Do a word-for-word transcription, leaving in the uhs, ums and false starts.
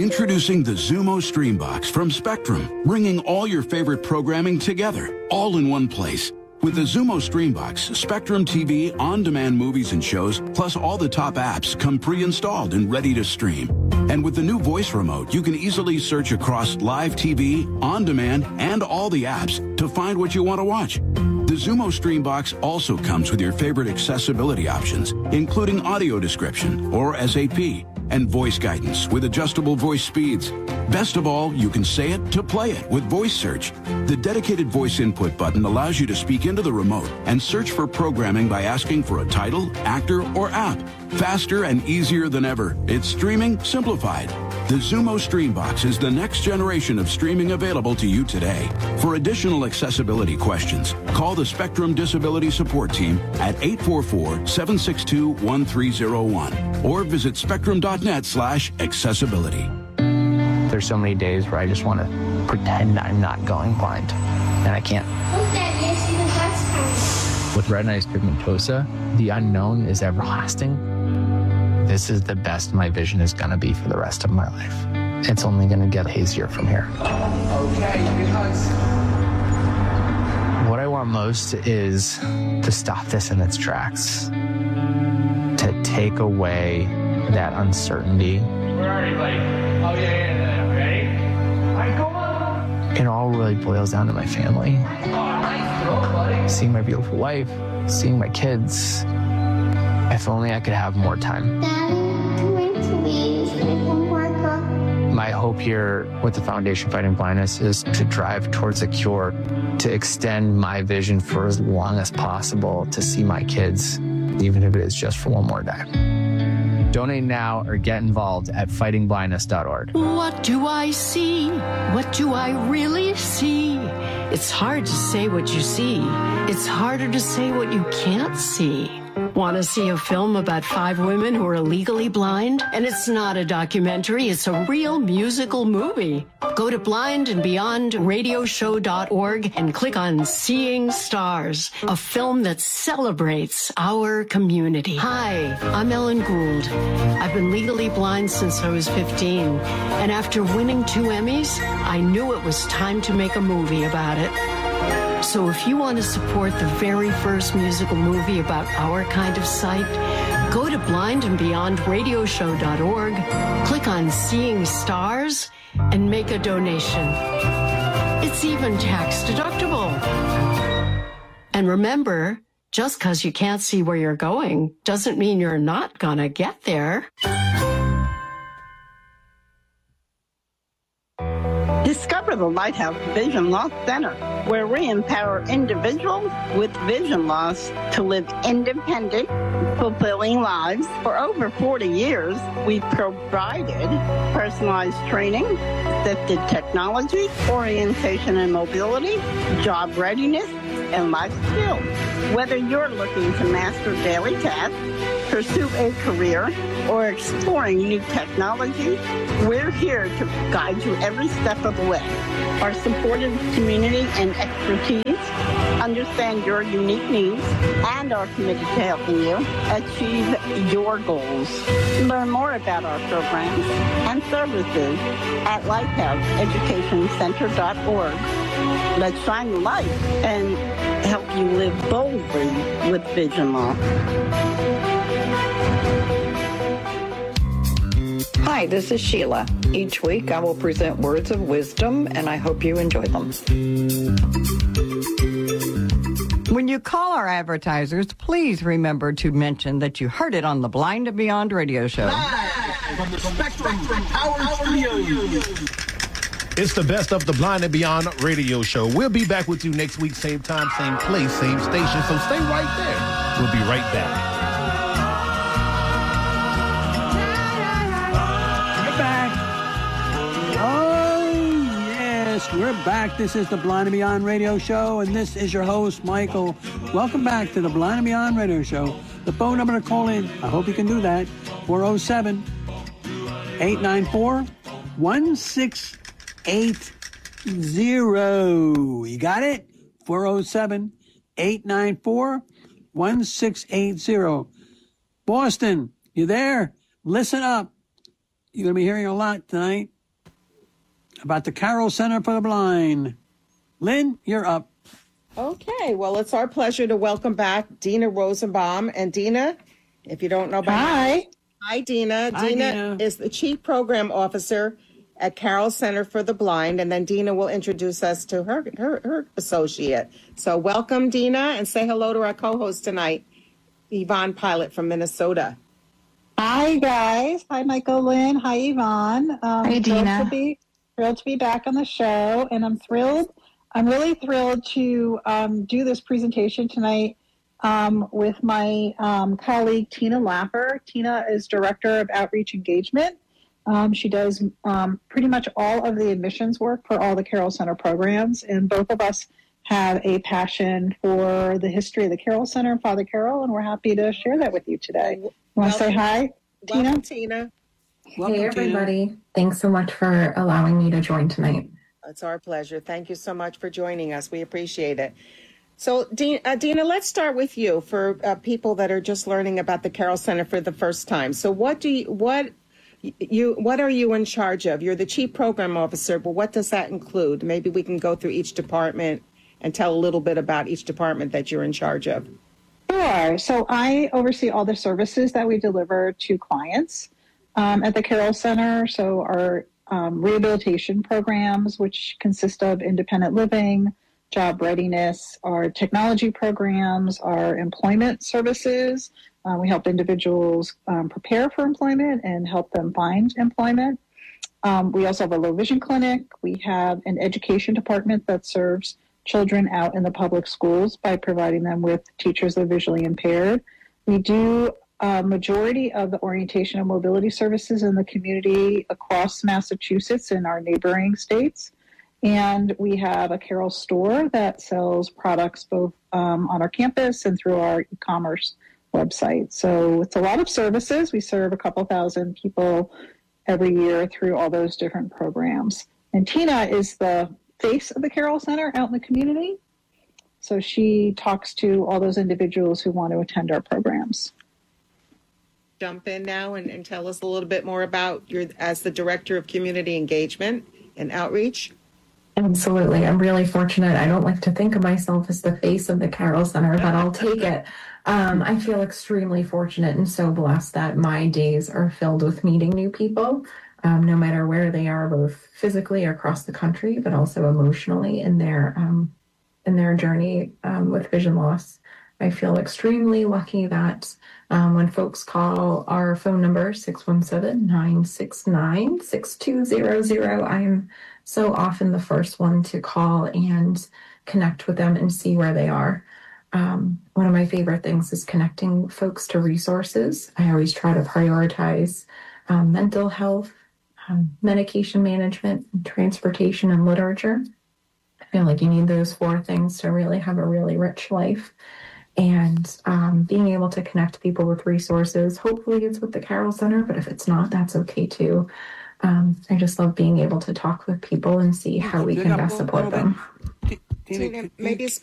Introducing the Zumo Streambox from Spectrum, bringing all your favorite programming together, all in one place. With the Zumo Streambox, Spectrum T V on-demand movies and shows, plus all the top apps come pre-installed and ready to stream. And with the new voice remote, you can easily search across live T V, on-demand, and all the apps to find what you want to watch. The Zumo Streambox also comes with your favorite accessibility options, including audio description, or S A P, and voice guidance with adjustable voice speeds. Best of all, you can say it to play it with Voice Search. The dedicated voice input button allows you to speak into the remote and search for programming by asking for a title, actor, or app. Faster and easier than ever. It's streaming simplified. The Zumo Streambox is the next generation of streaming available to you today. For additional accessibility questions, call the Spectrum Disability Support Team at eight four four, seven six two, one three zero one or visit spectrum.net slash accessibility. There's so many days where I just want to pretend I'm not going blind, and I can't. With retinitis pigmentosa, the unknown is everlasting. This is the best my vision is going to be for the rest of my life. It's only going to get hazier from here. Okay, good hugs. What I want most is to stop this in its tracks, to take away that uncertainty. Where are you, buddy? Oh, yeah, yeah, yeah. Ready? All right, go on. It all really boils down to my family. Oh, nice throw, buddy. Seeing my beautiful wife, seeing my kids. If only I could have more time. Daddy, I'm going to leave. My hope here with the Foundation Fighting Blindness is to drive towards a cure, to extend my vision for as long as possible, to see my kids, even if it is just for one more day. Donate now or get involved at fighting blindness dot org. What do I see? What do I really see? It's hard to say what you see. It's harder to say what you can't see. Want to see a film about five women who are legally blind? And it's not a documentary, it's a real musical movie. Go to blind and beyond radio show dot org and click on Seeing Stars, a film that celebrates our community. Hi, I'm Ellen Gould. I've been legally blind since I was fifteen, and after winning two Emmys, I knew it was time to make a movie about it. So if you want to support the very first musical movie about our kind of sight, go to blind and beyond radio show dot org, click on Seeing Stars, and make a donation. It's even tax deductible. And remember, just because you can't see where you're going doesn't mean you're not gonna get there. Discover the Lighthouse Vision Loss Center, where we empower individuals with vision loss to live independent, fulfilling lives. For over forty years, we've provided personalized training, assisted technology, orientation and mobility, job readiness, and life skills. Whether you're looking to master daily tasks, pursue a career, or exploring new technology, we're here to guide you every step of the way. Our supportive community and expertise understand your unique needs and are committed to helping you achieve your goals. Learn more about our programs and services at lighthouse education center dot org. Let's shine the light and help you live boldly with vision loss. Hi, this is Sheila. Each week I will present words of wisdom, and I hope you enjoy them. When you call our advertisers, please remember to mention that you heard it on the Blind and Beyond radio show. Live from the Spectrum Power Studios. It's the best of the Blind and Beyond radio show. We'll be back with you next week, same time, same place, same station. So stay right there. We'll be right back. We're back. This is the Blind and Beyond Radio Show, and this is your host, Michael. Welcome back to the Blind and Beyond Radio Show. The phone number to call in, I hope you can do that, four oh seven, eight nine four, one six eight zero. You got it? four oh seven, eight nine four, one six eight zero. Boston, you there? Listen up. You're going to be hearing a lot tonight. about the Carroll Center for the Blind. Lynn, you're up. Okay, well, it's our pleasure to welcome back Dina Rosenbaum. And Dina, if you don't know about Hi. Hi, Dina. Hi, Dina, Dina is the Chief Program Officer at Carroll Center for the Blind. And then Dina will introduce us to her, her, her associate. So welcome, Dina, and say hello to our co-host tonight, Yvonne Pilot from Minnesota. Hi, guys. Hi, Michael, Lynn. Hi, Yvonne. Um, Hi, Dina. Thrilled to, be, thrilled to be back on the show, and I'm thrilled. I'm really thrilled to um, do this presentation tonight um, with my um, colleague, Tina Lapper. Tina is Director of Outreach Engagement. Um, she does um, pretty much all of the admissions work for all the Carroll Center programs, and both of us have a passion for the history of the Carroll Center and Father Carroll, and we're happy to share that with you today. You want to say hi, Tina? Welcome, Tina. Welcome, hey, everybody. Tina. Thanks so much for allowing me to join tonight. It's our pleasure. Thank you so much for joining us. We appreciate it. So, Dina, uh, Dina let's start with you for uh, people that are just learning about the Carroll Center for the first time. So, what do you what you what are you in charge of? You're the Chief Program Officer, but what does that include? Maybe we can go through each department and tell a little bit about each department that you're in charge of. Sure. So, I oversee all the services that we deliver to clients um, at the Carroll Center. So, our Um, rehabilitation programs, which consist of independent living, job readiness, our technology programs, our employment services. Uh, we help individuals um, prepare for employment and help them find employment. Um, we also have a low vision clinic. We have an education department that serves children out in the public schools by providing them with teachers that are visually impaired. We do a majority of the orientation and mobility services in the community across Massachusetts and our neighboring states. And we have a Carroll store that sells products both um, on our campus and through our e-commerce website. So it's a lot of services. We serve a couple thousand people every year through all those different programs. And Tina is the face of the Carroll Center out in the community. So she talks to all those individuals who want to attend our programs. Jump in now and, and tell us a little bit more about your as the Director of Community Engagement and Outreach. Absolutely. I'm really fortunate. I don't like to think of myself as the face of the Carroll Center, but I'll take it. Um, I feel extremely fortunate and so blessed that my days are filled with meeting new people, um, no matter where they are, both physically across the country, but also emotionally in their um, in their journey um, with vision loss. I feel extremely lucky that um, when folks call our phone number, six one seven, nine six nine, six two zero zero, I am so often the first one to call and connect with them and see where they are. Um, one of my favorite things is connecting folks to resources. I always try to prioritize um, mental health, um, medication management, transportation, and literature. I feel like you need those four things to really have a really rich life. And um, being able to connect people with resources, hopefully it's with the Carroll Center, but if it's not, that's okay too. Um, I just love being able to talk with people and see how we can best support them. Tina, maybe